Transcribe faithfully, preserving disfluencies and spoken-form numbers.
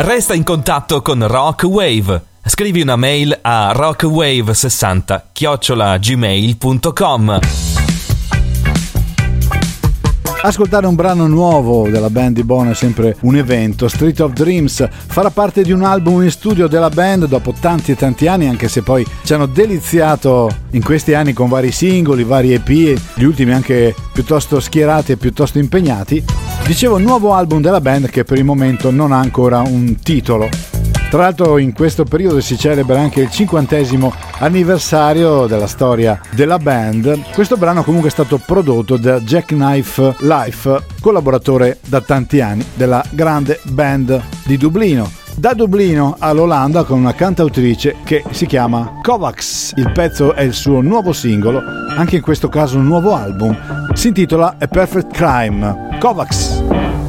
Resta in contatto con Rockwave. Scrivi una mail a rockwave sessanta chiocciola gmail punto com. Ascoltare un brano nuovo della band di Bono è sempre un evento. Street of Dreams farà parte di un album in studio della band dopo tanti e tanti anni, anche se poi ci hanno deliziato in questi anni con vari singoli, vari E P, gli ultimi anche piuttosto schierati e piuttosto impegnati. Dicevo, nuovo album della band che per il momento non ha ancora un titolo. Tra l'altro in questo periodo si celebra anche il cinquantesimo anniversario della storia della band. Questo brano comunque è stato prodotto da Jackknife Life, collaboratore da tanti anni della grande band di Dublino. Da Dublino all'Olanda con una cantautrice che si chiama Kovacs. Il pezzo è il suo nuovo singolo, anche in questo caso un nuovo album. Si intitola A Perfect Crime. Kovacs.